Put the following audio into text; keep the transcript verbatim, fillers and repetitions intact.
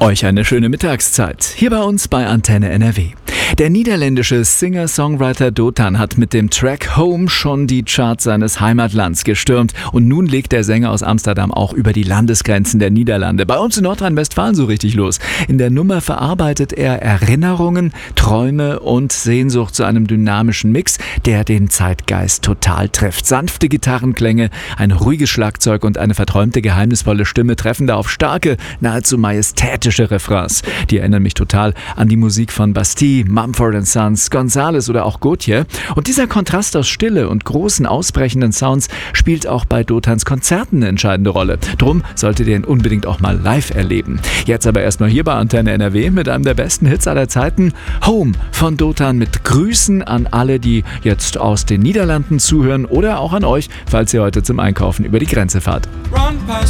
Euch eine schöne Mittagszeit. Hier bei uns bei Antenne N R W. Der niederländische Singer-Songwriter Dotan hat mit dem Track Home schon die Charts seines Heimatlands gestürmt. Und nun legt der Sänger aus Amsterdam auch über die Landesgrenzen der Niederlande. Bei uns in Nordrhein-Westfalen so richtig los. In der Nummer verarbeitet er Erinnerungen, Träume und Sehnsucht zu einem dynamischen Mix, der den Zeitgeist total trifft. Sanfte Gitarrenklänge, ein ruhiges Schlagzeug und eine verträumte, geheimnisvolle Stimme treffen da auf starke, nahezu majestätische Refrains. Die erinnern mich total an die Musik von Bastille, Mumford and Sons, Gonzales oder auch Gotye. Und dieser Kontrast aus Stille und großen, ausbrechenden Sounds spielt auch bei Dotans Konzerten eine entscheidende Rolle. Drum solltet ihr ihn unbedingt auch mal live erleben. Jetzt aber erstmal hier bei Antenne N R W mit einem der besten Hits aller Zeiten. Home von Dotan mit Grüßen an alle, die jetzt aus den Niederlanden zuhören oder auch an euch, falls ihr heute zum Einkaufen über die Grenze fahrt. Run past